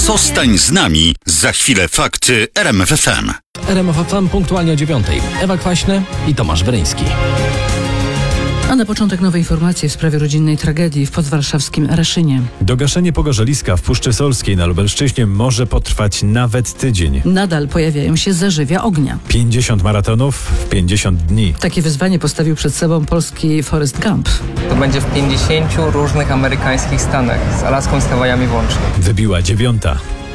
Zostań z nami. Za chwilę fakty RMF FM. RMF FM punktualnie o 9:00. Ewa Kwaśny i Tomasz Weryński. A na początek nowe informacje w sprawie rodzinnej tragedii w podwarszawskim Raszynie. Dogaszenie pogorzeliska w Puszczy Solskiej na Lubelszczyźnie może potrwać nawet tydzień. Nadal pojawiają się zarzewia ognia. 50 maratonów w 50 dni. Takie wyzwanie postawił przed sobą polski Forrest Gump. To będzie w 50 różnych amerykańskich stanach, z Alaską i z Hawajami włącznie. Wybiła 9.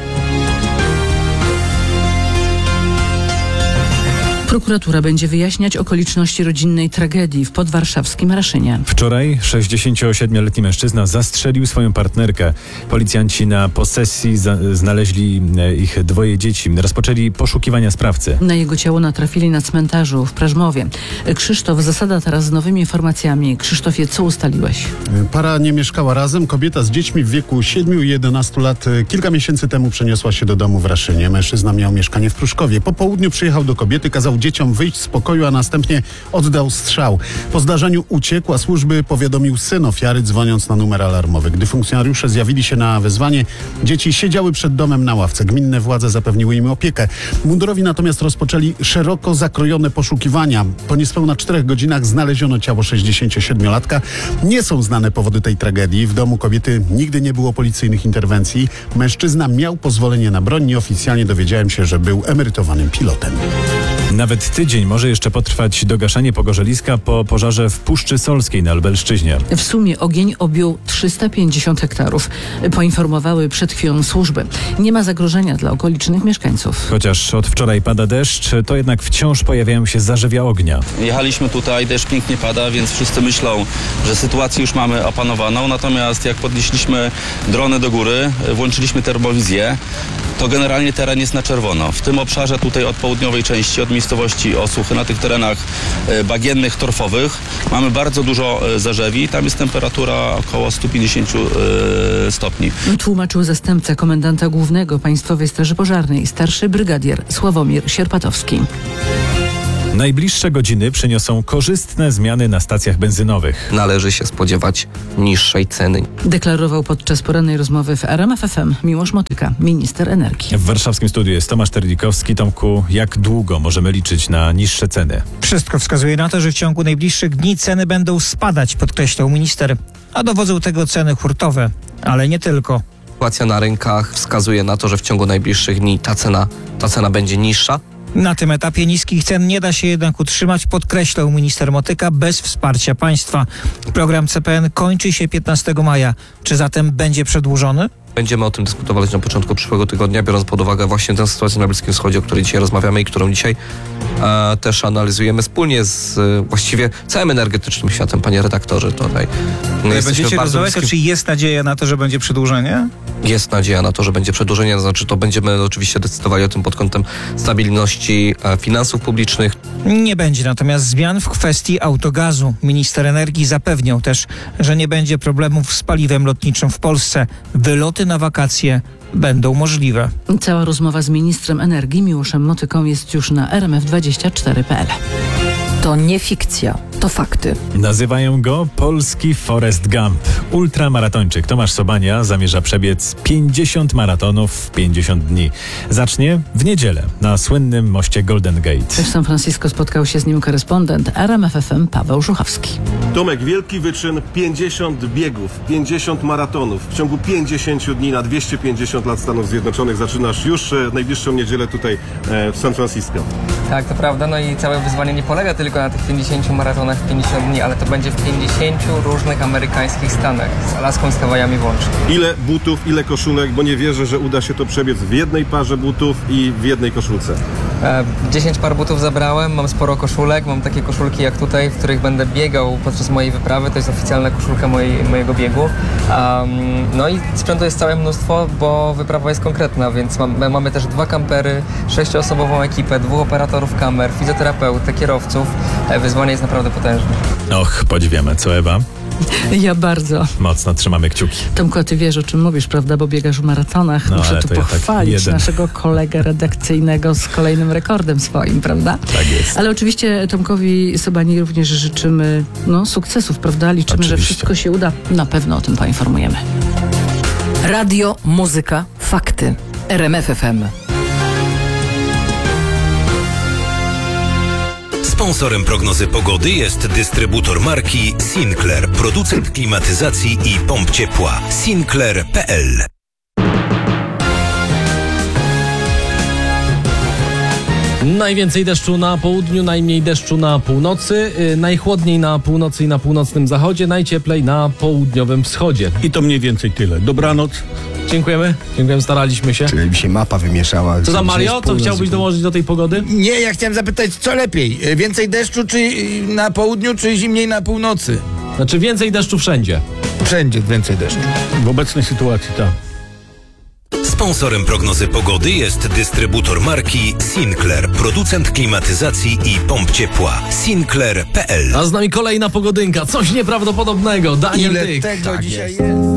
Prokuratura będzie wyjaśniać okoliczności rodzinnej tragedii w podwarszawskim Raszynie. Wczoraj 67-letni mężczyzna zastrzelił swoją partnerkę. Policjanci na posesji znaleźli ich 2 dzieci. Rozpoczęli poszukiwania sprawcy. Na jego ciało natrafili na cmentarzu w Prażmowie. Krzysztof Zasada teraz z nowymi informacjami. Krzysztofie, co ustaliłeś? Para nie mieszkała razem. Kobieta z dziećmi w wieku 7 i 11 lat kilka miesięcy temu przeniosła się do domu w Raszynie. Mężczyzna miał mieszkanie w Pruszkowie. Po południu przyjechał do kobiety, kazał dzieciom wyjść z pokoju, a następnie oddał strzał. Po zdarzeniu uciekł, a służby powiadomił syn ofiary, dzwoniąc na numer alarmowy. Gdy funkcjonariusze zjawili się na wezwanie, dzieci siedziały przed domem na ławce. Gminne władze zapewniły im opiekę. Mundurowi natomiast rozpoczęli szeroko zakrojone poszukiwania. Po niespełna 4 godzinach znaleziono ciało 67-latka. Nie są znane powody tej tragedii. W domu kobiety nigdy nie było policyjnych interwencji. Mężczyzna miał pozwolenie na broń. Nieoficjalnie dowiedziałem się, że był emerytowanym pilotem. Nawet tydzień może jeszcze potrwać dogaszanie pogorzeliska po pożarze w Puszczy Solskiej na Lubelszczyźnie. W sumie ogień objął 350 hektarów. Poinformowały przed chwilą służby. Nie ma zagrożenia dla okolicznych mieszkańców. Chociaż od wczoraj pada deszcz, to jednak wciąż pojawiają się zarzewia ognia. Jechaliśmy tutaj, deszcz pięknie pada, więc wszyscy myślą, że sytuację już mamy opanowaną. Natomiast jak podnieśliśmy drony do góry, włączyliśmy termowizję, to generalnie teren jest na czerwono. W tym obszarze tutaj od południowej części, od miejscowości Osuchy, na tych terenach bagiennych, torfowych, mamy bardzo dużo zarzewi. Tam jest temperatura około 150 stopni. Tłumaczył zastępca komendanta głównego Państwowej Straży Pożarnej, starszy brygadier Sławomir Sierpatowski. Najbliższe godziny przyniosą korzystne zmiany na stacjach benzynowych. Należy się spodziewać niższej ceny. Deklarował podczas porannej rozmowy w RMF FM Miłosz Motyka, minister energii. W warszawskim studiu jest Tomasz Terlikowski. Tomku, jak długo możemy liczyć na niższe ceny? Wszystko wskazuje na to, że w ciągu najbliższych dni ceny będą spadać, podkreślał minister. A dowodzą tego ceny hurtowe, ale nie tylko. Sytuacja na rynkach wskazuje na to, że w ciągu najbliższych dni ta cena będzie niższa. Na tym etapie niskich cen nie da się jednak utrzymać, podkreślał minister Motyka, bez wsparcia państwa. Program CPN kończy się 15 maja. Czy zatem będzie przedłużony? Będziemy o tym dyskutować na początku przyszłego tygodnia, biorąc pod uwagę właśnie tę sytuację na Bliskim Wschodzie, o której dzisiaj rozmawiamy i którą dzisiaj też analizujemy wspólnie z właściwie całym energetycznym światem, panie redaktorze. Tutaj będziecie rozmawiać, czy jest nadzieja na to, że będzie przedłużenie? Jest nadzieja na to, że będzie przedłużenie, to znaczy to będziemy oczywiście decydowali o tym pod kątem stabilności finansów publicznych. Nie będzie natomiast zmian w kwestii autogazu. Minister energii zapewniał też, że nie będzie problemów z paliwem lotniczym w Polsce. Wyloty na wakacje będą możliwe. Cała rozmowa z ministrem energii Miłoszem Motyką jest już na rmf24.pl. To nie fikcja, to fakty. Nazywają go polski Forrest Gump. Ultramaratończyk Tomasz Sobania zamierza przebiec 50 maratonów w 50 dni. Zacznie w niedzielę na słynnym moście Golden Gate. W San Francisco spotkał się z nim korespondent RMF FM Paweł Żuchowski. Tomek, wielki wyczyn, 50 biegów, 50 maratonów. W ciągu 50 dni na 250 lat Stanów Zjednoczonych zaczynasz już najbliższą niedzielę tutaj w San Francisco. Tak, to prawda, no i całe wyzwanie nie polega tylko na tych 50 maratonach w 50 dni, ale to będzie w 50 różnych amerykańskich stanach, z Alaską i z Hawajami włącznie. Ile butów, ile koszulek, bo nie wierzę, że uda się to przebiec w jednej parze butów i w jednej koszulce. 10 par butów zabrałem, mam sporo koszulek, mam takie koszulki jak tutaj, w których będę biegał podczas mojej wyprawy, to jest oficjalna koszulka mojego biegu. No i sprzętu jest całe mnóstwo, bo wyprawa jest konkretna, więc mamy też 2 kampery, 6-osobową ekipę, 2 operatorów kamer, fizjoterapeutę, kierowców. Wyzwanie jest naprawdę potężne. Och, podziwiamy, co Ewa? Ja bardzo. Mocno trzymamy kciuki. Tomku, a ty wiesz, o czym mówisz, prawda? Bo biegasz w maratonach. Muszę tu pochwalić naszego kolegę redakcyjnego z kolejnym rekordem swoim, prawda? Tak jest. Ale oczywiście Tomkowi Sobani również życzymy sukcesów, prawda? Liczymy, że wszystko się uda. Na pewno o tym poinformujemy. Radio, muzyka, Fakty. RMF FM. Sponsorem prognozy pogody jest dystrybutor marki Sinclair, producent klimatyzacji i pomp ciepła. Sinclair.pl. Najwięcej deszczu na południu, najmniej deszczu na północy, najchłodniej na północy i na północnym zachodzie, najcieplej na południowym wschodzie. I to mniej więcej tyle. Dobranoc. Dziękujemy, staraliśmy się. Czyli mi się mapa wymieszała. Co tam, Mario? Co chciałbyś dołożyć do tej pogody? Nie, ja chciałem zapytać, co lepiej? Więcej deszczu czy na południu, czy zimniej na północy? Znaczy więcej deszczu wszędzie. Wszędzie więcej deszczu. W obecnej sytuacji tak. Sponsorem prognozy pogody jest dystrybutor marki Sinclair, producent klimatyzacji i pomp ciepła. Sinclair.pl. A z nami kolejna pogodynka, coś nieprawdopodobnego. Daniel Ile Dyk. tego dzisiaj jest?